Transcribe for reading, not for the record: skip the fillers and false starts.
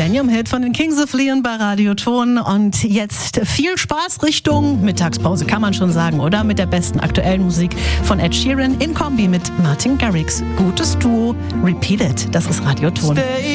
Millennium-Hit von den Kings of Leon bei Radio Ton. Und jetzt viel Spaß Richtung Mittagspause, kann man schon sagen, oder? Mit der besten aktuellen Musik von Ed Sheeran in Kombi mit Martin Garrix. Gutes Duo, Repeat It. Das ist Radio Ton.